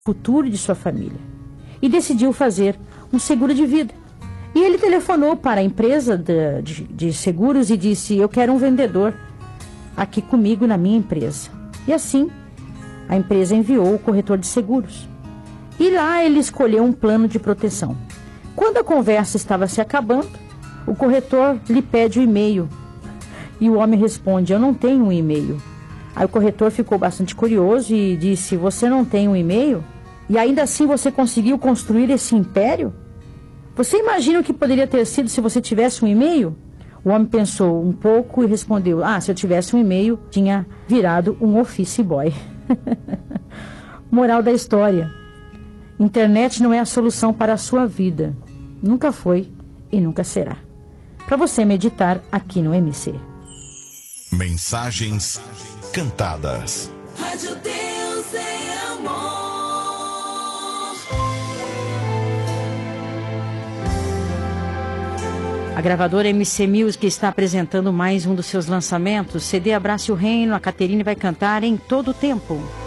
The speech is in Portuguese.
futuro de sua família e decidiu fazer um seguro de vida. E ele telefonou para a empresa de seguros e disse: eu quero um vendedor aqui comigo na minha empresa. E assim, a empresa enviou o corretor de seguros. E lá ele escolheu um plano de proteção. Quando a conversa estava se acabando, o corretor lhe pede o e-mail. E o homem responde: eu não tenho um e-mail. Aí o corretor ficou bastante curioso e disse: você não tem um e-mail? E ainda assim você conseguiu construir esse império? Você imagina o que poderia ter sido se você tivesse um e-mail? O homem pensou um pouco e respondeu: se eu tivesse um e-mail, tinha virado um office boy. Moral da história: internet não é a solução para a sua vida. Nunca foi e nunca será. Para você meditar aqui no MC. Mensagens cantadas. Rádio Deus é amor. A gravadora MC Music está apresentando mais um dos seus lançamentos. CD Abrace o Reino. A Caterine vai cantar Em Todo o Tempo.